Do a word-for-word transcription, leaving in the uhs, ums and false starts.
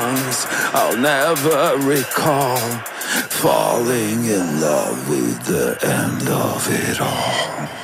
times I'll never recall. Falling in love with the end of it all.